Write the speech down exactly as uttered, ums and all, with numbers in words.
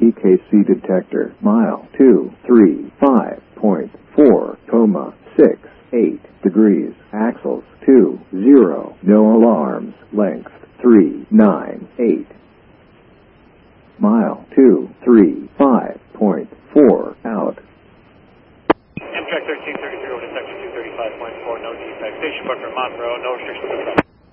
T K C detector. Mile two three five point four, comma six eight degrees. Axles two zero. No alarms. Length three nine eight. Mile two three five point four out. Amtrak thirteen thirty-three over to section two thirty-five point four, no defect. Station Booker, Monroe, no restrictions.